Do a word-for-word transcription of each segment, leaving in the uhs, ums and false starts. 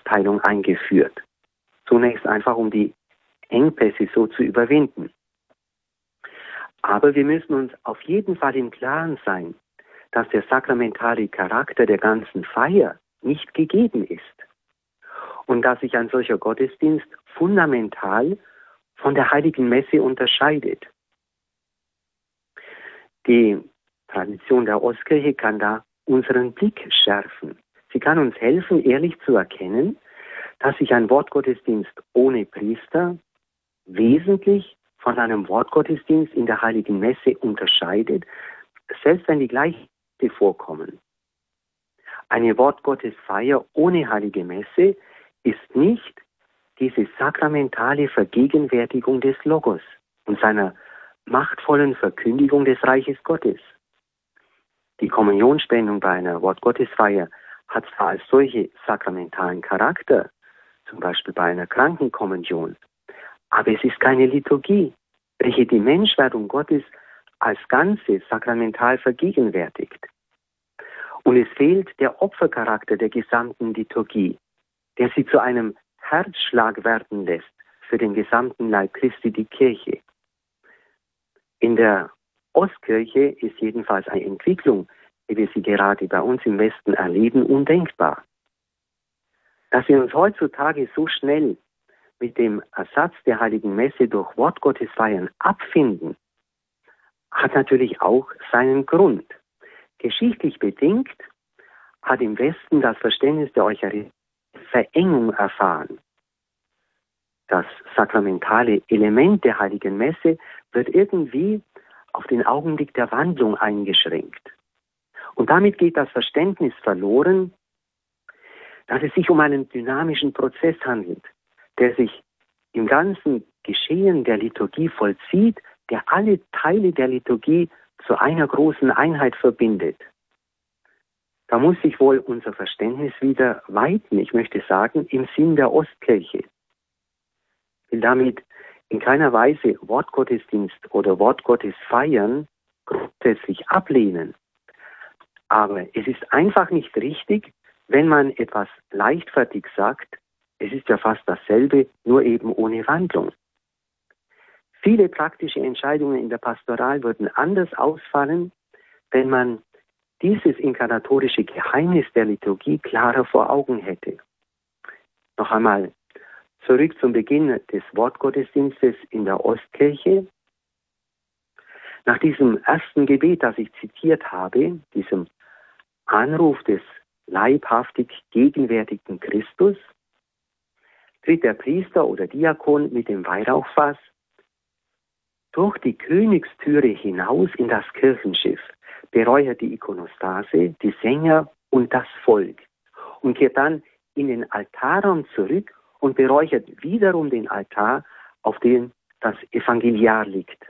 Aufteilung eingeführt. Zunächst einfach, um die Engpässe so zu überwinden. Aber wir müssen uns auf jeden Fall im Klaren sein, dass der sakramentale Charakter der ganzen Feier nicht gegeben ist und dass sich ein solcher Gottesdienst fundamental von der heiligen Messe unterscheidet. Die Tradition der Ostkirche kann da unseren Blick schärfen. Sie kann uns helfen, ehrlich zu erkennen, dass sich ein Wortgottesdienst ohne Priester wesentlich von einem Wortgottesdienst in der heiligen Messe unterscheidet, selbst wenn die gleichen vorkommen. Eine Wortgottesfeier ohne heilige Messe ist nicht diese sakramentale Vergegenwärtigung des Logos und seiner machtvollen Verkündigung des Reiches Gottes. Die Kommunionspendung bei einer Wortgottesfeier hat zwar als solche sakramentalen Charakter, zum Beispiel bei einer Krankenkommunion, aber es ist keine Liturgie, welche die Menschwerdung Gottes als Ganze sakramental vergegenwärtigt. Und es fehlt der Opfercharakter der gesamten Liturgie, der sie zu einem Herzschlag werden lässt für den gesamten Leib Christi, die Kirche. In der Ostkirche ist jedenfalls eine Entwicklung, wie wir sie gerade bei uns im Westen erleben, undenkbar. Dass wir uns heutzutage so schnell mit dem Ersatz der heiligen Messe durch Wortgottesfeiern abfinden, hat natürlich auch seinen Grund. Geschichtlich bedingt hat im Westen das Verständnis der Eucharistie Verengung erfahren. Das sakramentale Element der heiligen Messe wird irgendwie auf den Augenblick der Wandlung eingeschränkt. Und damit geht das Verständnis verloren, dass es sich um einen dynamischen Prozess handelt, der sich im ganzen Geschehen der Liturgie vollzieht, der alle Teile der Liturgie zu einer großen Einheit verbindet. Da muss sich wohl unser Verständnis wieder weiten, ich möchte sagen, im Sinn der Ostkirche. Ich will damit in keiner Weise Wortgottesdienst oder Wortgottesfeiern grundsätzlich ablehnen. Aber es ist einfach nicht richtig, wenn man etwas leichtfertig sagt, es ist ja fast dasselbe, nur eben ohne Wandlung. Viele praktische Entscheidungen in der Pastoral würden anders ausfallen, wenn man dieses inkarnatorische Geheimnis der Liturgie klarer vor Augen hätte. Noch einmal zurück zum Beginn des Wortgottesdienstes in der Ostkirche. Nach diesem ersten Gebet, das ich zitiert habe, diesem Anruf des leibhaftig gegenwärtigen Christus, tritt der Priester oder Diakon mit dem Weihrauchfass durch die Königstüre hinaus in das Kirchenschiff, beräuchert die Ikonostase, die Sänger und das Volk und kehrt dann in den Altarraum zurück und beräuchert wiederum den Altar, auf dem das Evangeliar liegt.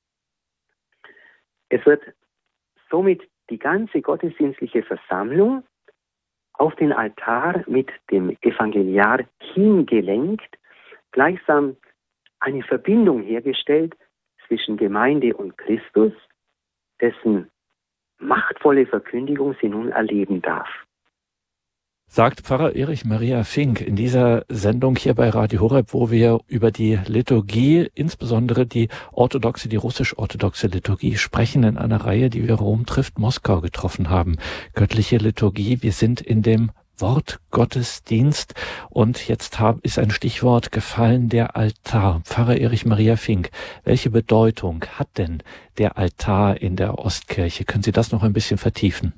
Es wird somit die ganze gottesdienstliche Versammlung auf den Altar mit dem Evangeliar hingelenkt, gleichsam eine Verbindung hergestellt zwischen Gemeinde und Christus, dessen machtvolle Verkündigung sie nun erleben darf. Sagt Pfarrer Erich Maria Fink in dieser Sendung hier bei Radio Horeb, wo wir über die Liturgie, insbesondere die orthodoxe, die russisch-orthodoxe Liturgie sprechen, in einer Reihe, die wir Rom trifft Moskau getroffen haben. Göttliche Liturgie, wir sind in dem Wortgottesdienst und jetzt hab, ist ein Stichwort gefallen, der Altar. Pfarrer Erich Maria Fink, welche Bedeutung hat denn der Altar in der Ostkirche? Können Sie das noch ein bisschen vertiefen?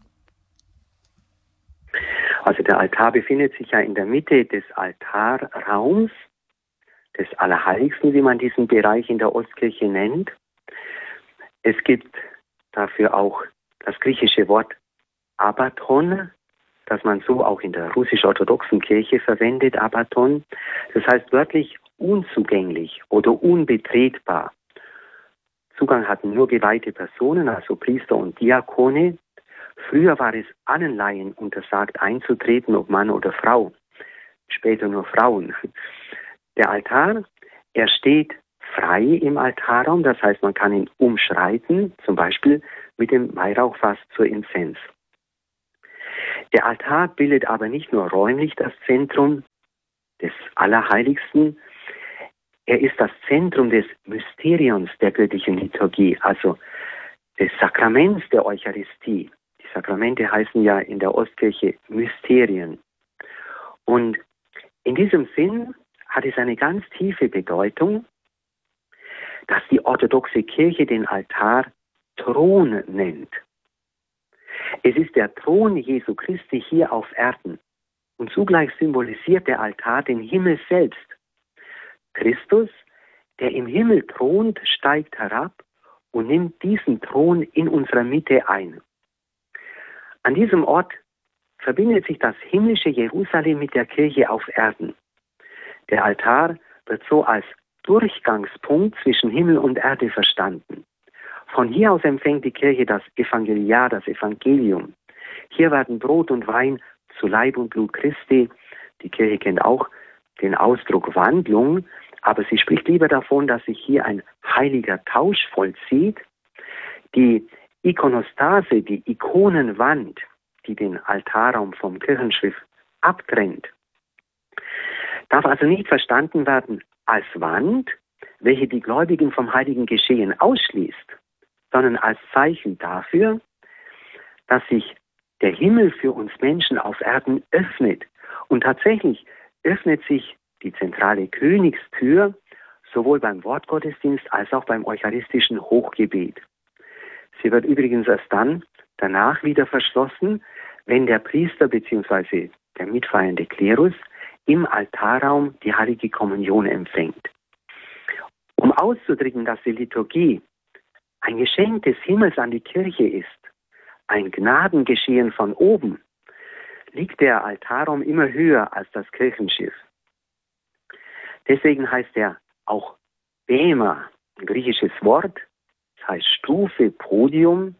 Also der Altar befindet sich ja in der Mitte des Altarraums, des Allerheiligsten, wie man diesen Bereich in der Ostkirche nennt. Es gibt dafür auch das griechische Wort Abaton, das man so auch in der russisch-orthodoxen Kirche verwendet, Abaton. Das heißt wörtlich unzugänglich oder unbetretbar. Zugang hatten nur geweihte Personen, also Priester und Diakone. Früher war es allen Laien untersagt, einzutreten, ob Mann oder Frau. Später nur Frauen. Der Altar, er steht frei im Altarraum, das heißt, man kann ihn umschreiten, zum Beispiel mit dem Weihrauchfass zur Inzens. Der Altar bildet aber nicht nur räumlich das Zentrum Allerheiligsten. Er ist das Zentrum des Mysteriums der göttlichen Liturgie, also des Sakraments der Eucharistie. Die Sakramente heißen ja in der Ostkirche Mysterien. Und in diesem Sinn hat es eine ganz tiefe Bedeutung, dass die orthodoxe Kirche den Altar Thron nennt. Es ist der Thron Jesu Christi hier auf Erden und zugleich symbolisiert der Altar den Himmel selbst. Christus, der im Himmel thront, steigt herab und nimmt diesen Thron in unserer Mitte ein. An diesem Ort verbindet sich das himmlische Jerusalem mit der Kirche auf Erden. Der Altar wird so als Durchgangspunkt zwischen Himmel und Erde verstanden. Von hier aus empfängt die Kirche das Evangeliar, das Evangelium. Hier werden Brot und Wein zu Leib und Blut Christi. Die Kirche kennt auch den Ausdruck Wandlung, aber sie spricht lieber davon, dass sich hier ein heiliger Tausch vollzieht. Die Ikonostase, die Ikonenwand, die den Altarraum vom Kirchenschiff abtrennt, darf also nicht verstanden werden als Wand, welche die Gläubigen vom heiligen Geschehen ausschließt, sondern als Zeichen dafür, dass sich der Himmel für uns Menschen auf Erden öffnet. Und tatsächlich öffnet sich die zentrale Königstür sowohl beim Wortgottesdienst als auch beim eucharistischen Hochgebet. Sie wird übrigens erst dann danach wieder verschlossen, wenn der Priester bzw. der mitfeiernde Klerus im Altarraum die heilige Kommunion empfängt. Um auszudrücken, dass die Liturgie ein Geschenk des Himmels an die Kirche ist, ein Gnadengeschehen von oben, liegt der Altarraum immer höher als das Kirchenschiff. Deswegen heißt er auch Bema, ein griechisches Wort, das heißt Stufe, Podium.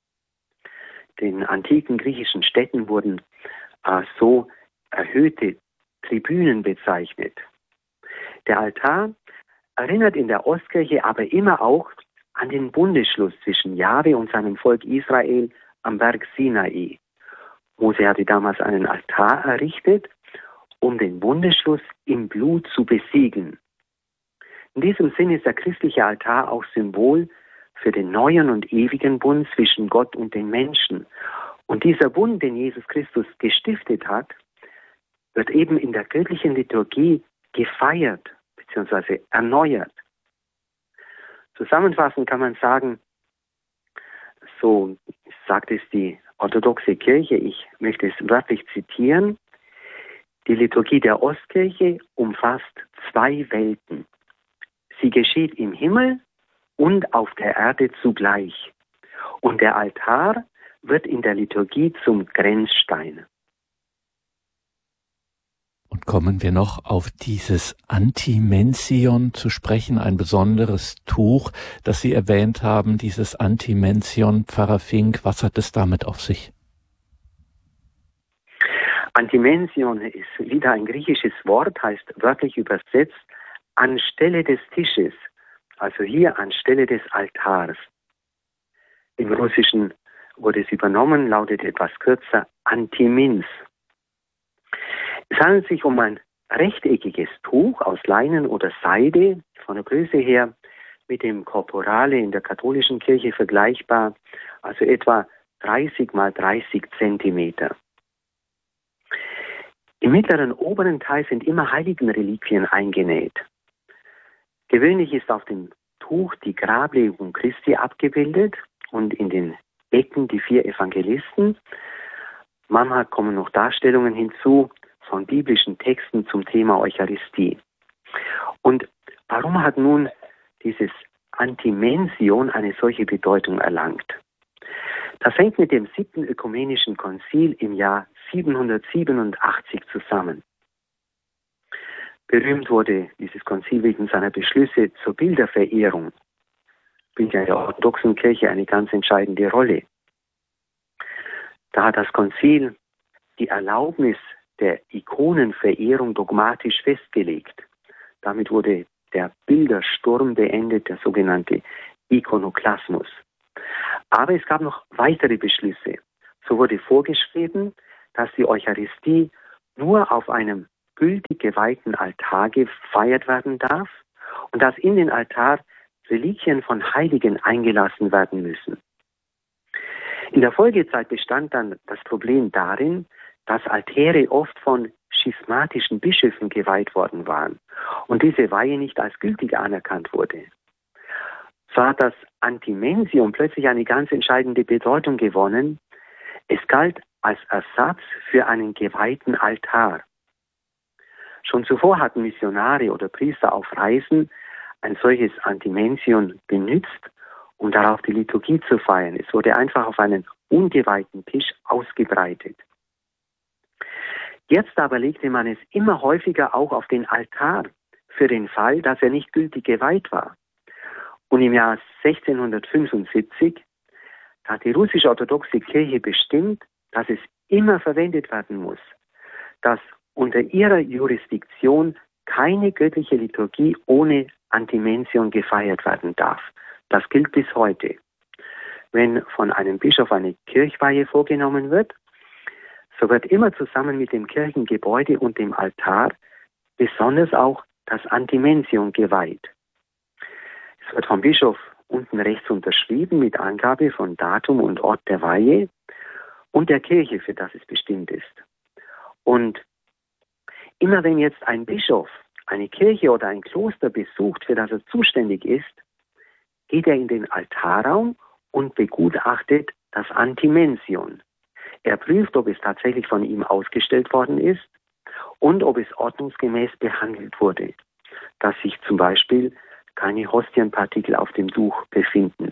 Den antiken griechischen Städten wurden äh, so erhöhte Tribünen bezeichnet. Der Altar erinnert in der Ostkirche aber immer auch an den Bundesschluss zwischen Jahwe und seinem Volk Israel am Berg Sinai. Mose hatte damals einen Altar errichtet, um den Bundesschluss im Blut zu besiegeln. In diesem Sinn ist der christliche Altar auch Symbol für den neuen und ewigen Bund zwischen Gott und den Menschen. Und dieser Bund, den Jesus Christus gestiftet hat, wird eben in der göttlichen Liturgie gefeiert bzw. erneuert. Zusammenfassend kann man sagen, so sagt es die orthodoxe Kirche, ich möchte es wörtlich zitieren, die Liturgie der Ostkirche umfasst zwei Welten. Sie geschieht im Himmel und auf der Erde zugleich. Und der Altar wird in der Liturgie zum Grenzstein. Und kommen wir noch auf dieses Antimension zu sprechen, ein besonderes Tuch, das Sie erwähnt haben, dieses Antimension, Pfarrer Fink. Was hat es damit auf sich? Antimension ist wieder ein griechisches Wort, heißt wörtlich übersetzt anstelle des Tisches, also hier anstelle des Altars. Im Russischen wurde es übernommen, lautet etwas kürzer Antimins. Es handelt sich um ein rechteckiges Tuch aus Leinen oder Seide, von der Größe her mit dem Korporale in der katholischen Kirche vergleichbar, also etwa dreißig mal dreißig Zentimeter. Im mittleren oberen Teil sind immer Heiligenreliquien eingenäht. Gewöhnlich ist auf dem Tuch die Grablegung Christi abgebildet und in den Ecken die vier Evangelisten. Manchmal kommen noch Darstellungen hinzu von biblischen Texten zum Thema Eucharistie. Und warum hat nun dieses Antimension eine solche Bedeutung erlangt? Das hängt mit dem siebten Ökumenischen Konzil im Jahr siebenhundertsiebenundachtzig zusammen. Berühmt wurde dieses Konzil wegen seiner Beschlüsse zur Bilderverehrung. Spielt ja in der orthodoxen Kirche eine ganz entscheidende Rolle. Da hat das Konzil die Erlaubnis der Ikonenverehrung dogmatisch festgelegt. Damit wurde der Bildersturm beendet, der sogenannte Ikonoklasmus. Aber es gab noch weitere Beschlüsse. So wurde vorgeschrieben, dass die Eucharistie nur auf einem gültig geweihten Altar gefeiert werden darf und dass in den Altar Reliquien von Heiligen eingelassen werden müssen. In der Folgezeit bestand dann das Problem darin, dass Altäre oft von schismatischen Bischöfen geweiht worden waren und diese Weihe nicht als gültig anerkannt wurde. So hat das Antimensium plötzlich eine ganz entscheidende Bedeutung gewonnen. Es galt als Ersatz für einen geweihten Altar. Schon zuvor hatten Missionare oder Priester auf Reisen ein solches Antimension benutzt, um darauf die Liturgie zu feiern. Es wurde einfach auf einen ungeweihten Tisch ausgebreitet. Jetzt aber legte man es immer häufiger auch auf den Altar, für den Fall, dass er nicht gültig geweiht war. Und im Jahr sechzehnhundertfünfundsiebzig hat die russisch-orthodoxe Kirche bestimmt, dass es immer verwendet werden muss, dass unter ihrer Jurisdiktion keine göttliche Liturgie ohne Antimension gefeiert werden darf. Das gilt bis heute. Wenn von einem Bischof eine Kirchweihe vorgenommen wird, so wird immer zusammen mit dem Kirchengebäude und dem Altar besonders auch das Antimension geweiht. Es wird vom Bischof unten rechts unterschrieben mit Angabe von Datum und Ort der Weihe und der Kirche, für das es bestimmt ist. Und immer wenn jetzt ein Bischof eine Kirche oder ein Kloster besucht, für das er zuständig ist, geht er in den Altarraum und begutachtet das Antimension. Er prüft, ob es tatsächlich von ihm ausgestellt worden ist und ob es ordnungsgemäß behandelt wurde, dass sich zum Beispiel keine Hostienpartikel auf dem Tuch befinden.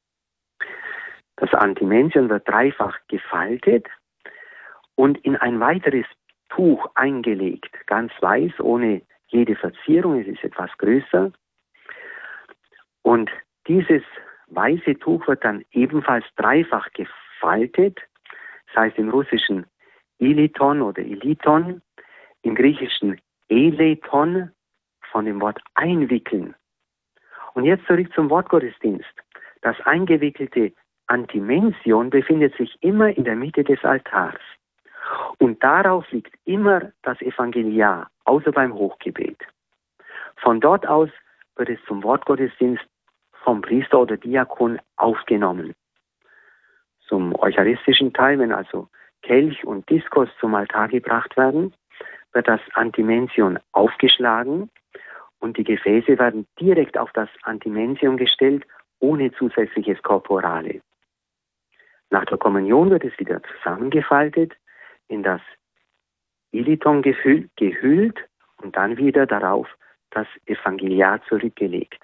Das Antimension wird dreifach gefaltet und in ein weiteres Tuch eingelegt, ganz weiß, ohne jede Verzierung, es ist etwas größer. Und dieses weiße Tuch wird dann ebenfalls dreifach gefaltet, das heißt im Russischen Iliton oder Iliton, im Griechischen Eleton, von dem Wort einwickeln. Und jetzt zurück zum Wortgottesdienst. Das eingewickelte Antimension befindet sich immer in der Mitte des Altars. Und darauf liegt immer das Evangeliar, außer beim Hochgebet. Von dort aus wird es zum Wortgottesdienst vom Priester oder Diakon aufgenommen. Zum eucharistischen Teil, wenn also Kelch und Diskos zum Altar gebracht werden, wird das Antimension aufgeschlagen und die Gefäße werden direkt auf das Antimension gestellt, ohne zusätzliches Korporale. Nach der Kommunion wird es wieder zusammengefaltet, in das Iliton gehüllt, gehüllt und dann wieder darauf das Evangeliar zurückgelegt.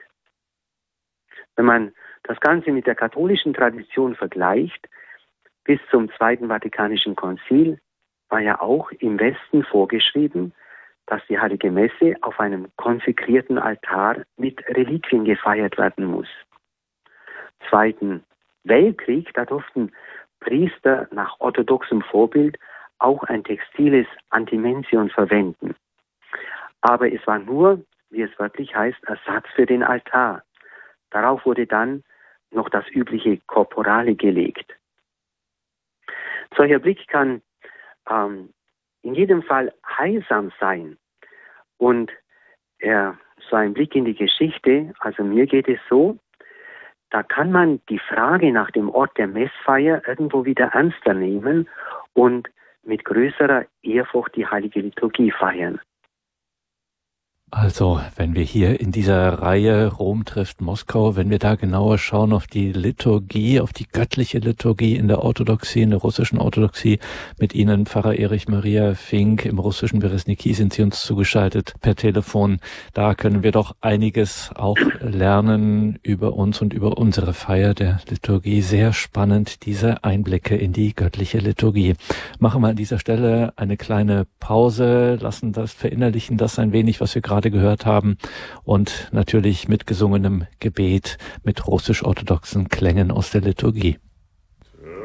Wenn man das Ganze mit der katholischen Tradition vergleicht, bis zum Zweiten Vatikanischen Konzil war ja auch im Westen vorgeschrieben, dass die Heilige Messe auf einem konsekrierten Altar mit Reliquien gefeiert werden muss. Im Zweiten Weltkrieg, da durften Priester nach orthodoxem Vorbild auch ein textiles Antimension verwenden. Aber es war nur, wie es wörtlich heißt, Ersatz für den Altar. Darauf wurde dann noch das übliche Korporale gelegt. Solcher Blick kann ähm, in jedem Fall heilsam sein. Und äh, so ein Blick in die Geschichte, also mir geht es so, da kann man die Frage nach dem Ort der Messfeier irgendwo wieder ernster nehmen und mit größerer Ehrfurcht die heilige Liturgie feiern. Also, wenn wir hier in dieser Reihe Rom trifft Moskau, wenn wir da genauer schauen auf die Liturgie, auf die göttliche Liturgie in der Orthodoxie, in der russischen Orthodoxie, mit Ihnen, Pfarrer Erich Maria Fink, im russischen Beresniki sind Sie uns zugeschaltet per Telefon. Da können wir doch einiges auch lernen über uns und über unsere Feier der Liturgie. Sehr spannend, diese Einblicke in die göttliche Liturgie. Machen wir an dieser Stelle eine kleine Pause, lassen das, verinnerlichen das ein wenig, was wir gerade gehört haben und natürlich mit gesungenem Gebet, mit russisch-orthodoxen Klängen aus der Liturgie.